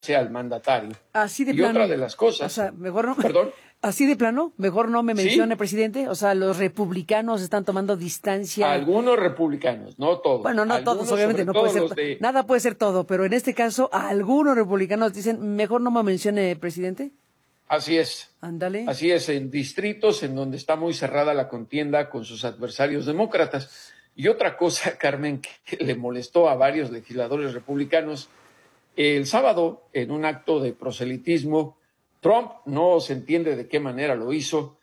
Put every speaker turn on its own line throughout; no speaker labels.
al mandatario.
Así de
y
plano.
Otra de las cosas.
O sea, mejor no.
Perdón.
Así de plano, mejor no me mencione,
Sí,
presidente. O sea, los republicanos están tomando distancia.
algunos republicanos, no todos.
Bueno, no todos,
Algunos,
obviamente,
sobre
no puede
todo
ser,
los de.
nada puede ser todo, pero en este caso, algunos republicanos dicen, mejor no me mencione, presidente.
Así es.
Ándale.
Así es, en distritos en donde está muy cerrada la contienda con sus adversarios demócratas. Y otra cosa, Carmen, que le molestó a varios legisladores republicanos, el sábado, en un acto de proselitismo, Trump, no se entiende de qué manera lo hizo,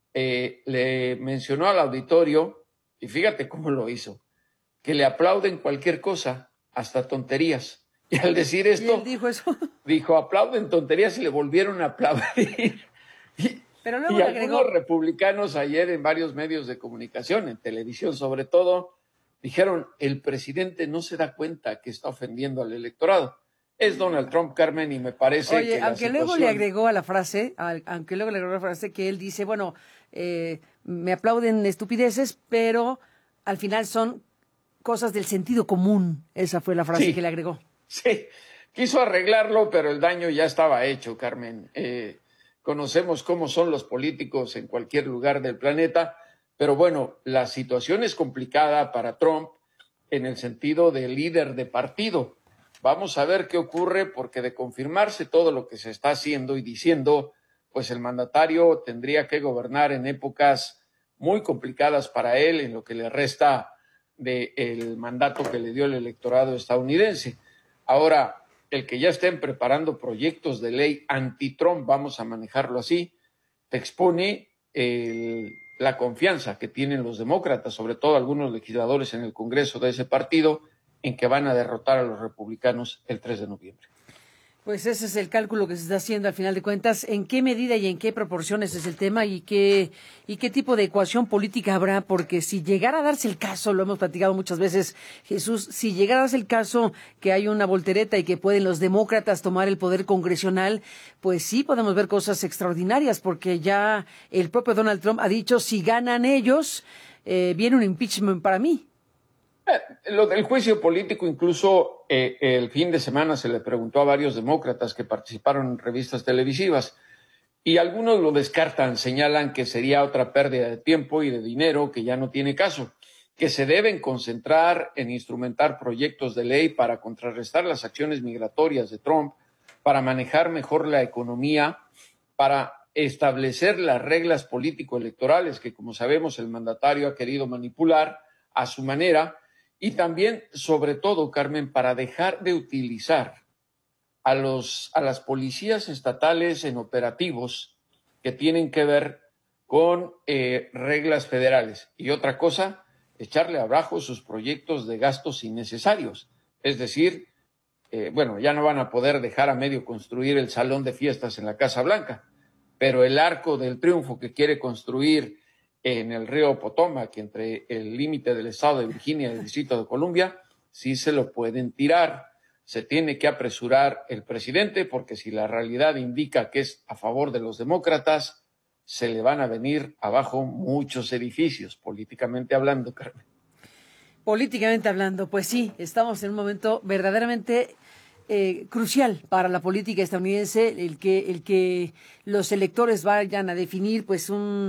le mencionó al auditorio, y fíjate cómo lo hizo, que le aplauden cualquier cosa, hasta tonterías. Y al decir
¿Y él
esto,
dijo eso?
dijo, aplauden tonterías y le volvieron a aplaudir. Y,
Pero luego
y
le
algunos
agregó,
republicanos ayer en varios medios de comunicación, en televisión sobre todo, dijeron, el presidente no se da cuenta que está ofendiendo al electorado. Es Donald Trump, Carmen, y me parece
oye,
que la situación.
aunque luego le agregó a la frase que él dice, bueno, me aplauden estupideces, pero al final son cosas del sentido común. Esa fue la frase que
Sí,
le agregó.
sí, quiso arreglarlo, pero el daño ya estaba hecho, Carmen. Conocemos cómo son los políticos en cualquier lugar del planeta, pero bueno, la situación es complicada para Trump en el sentido de líder de partido. Vamos a ver qué ocurre, porque de confirmarse todo lo que se está haciendo y diciendo, pues el mandatario tendría que gobernar en épocas muy complicadas para él, en lo que le resta del mandato que le dio el electorado estadounidense. Ahora, el que ya estén preparando proyectos de ley anti-Trump, vamos a manejarlo así, te expone la confianza que tienen los demócratas, sobre todo algunos legisladores en el Congreso de ese partido, en que van a derrotar a los republicanos el 3 de noviembre.
Pues ese es el cálculo que se está haciendo al final de cuentas. ¿En qué medida y en qué proporciones es el tema y qué tipo de ecuación política habrá? Porque si llegara a darse el caso, lo hemos platicado muchas veces, Jesús, si llegara a darse el caso que hay una voltereta y que pueden los demócratas tomar el poder congresional, pues sí podemos ver cosas extraordinarias, porque ya el propio Donald Trump ha dicho, si ganan ellos, viene un impeachment para mí.
Lo del juicio político, incluso el fin de semana se le preguntó a varios demócratas que participaron en revistas televisivas y algunos lo descartan, señalan que sería otra pérdida de tiempo y de dinero que ya no tiene caso, que se deben concentrar en instrumentar proyectos de ley para contrarrestar las acciones migratorias de Trump, para manejar mejor la economía, para establecer las reglas político-electorales que, como sabemos, el mandatario ha querido manipular a su manera. Y también, sobre todo, Carmen, para dejar de utilizar a las policías estatales en operativos que tienen que ver con reglas federales. Y otra cosa, echarle abajo sus proyectos de gastos innecesarios. Es decir, bueno, ya no van a poder dejar a medio construir el salón de fiestas en la Casa Blanca, pero el Arco del Triunfo que quiere construir en el río Potomac, entre el límite del estado de Virginia y el Distrito de Columbia, sí se lo pueden tirar. Se tiene que apresurar el presidente, porque si la realidad indica que es a favor de los demócratas, se le van a venir abajo muchos edificios, políticamente hablando, Carmen.
Políticamente hablando, pues sí, estamos en un momento verdaderamente crucial para la política estadounidense, el que los electores vayan a definir pues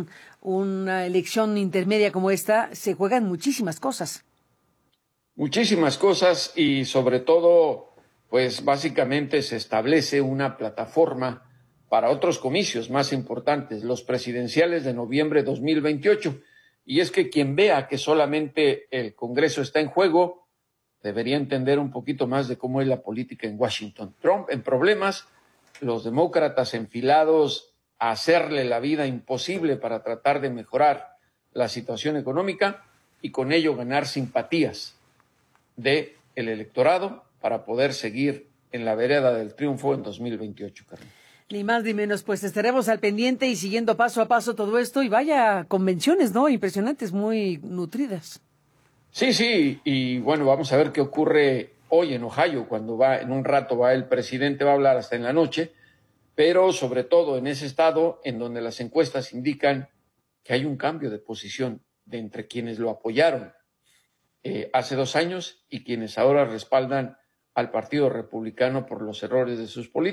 una elección intermedia como esta. Se juegan muchísimas cosas.
Muchísimas cosas y sobre todo, pues básicamente se establece una plataforma para otros comicios más importantes, los presidenciales de noviembre de 2028. Y es que quien vea que solamente el Congreso está en juego, debería entender un poquito más de cómo es la política en Washington. Trump en problemas, los demócratas enfilados a hacerle la vida imposible para tratar de mejorar la situación económica y con ello ganar simpatías del electorado para poder seguir en la vereda del triunfo en 2028, Carmen.
Ni más ni menos, pues estaremos al pendiente y siguiendo paso a paso todo esto y vaya convenciones, ¿no? Impresionantes, muy nutridas.
Sí, sí, y bueno, vamos a ver qué ocurre hoy en Ohio, cuando en un rato va el presidente, va a hablar hasta en la noche, pero sobre todo en ese estado en donde las encuestas indican que hay un cambio de posición de entre quienes lo apoyaron hace 2 años y quienes ahora respaldan al Partido Republicano por los errores de sus políticos.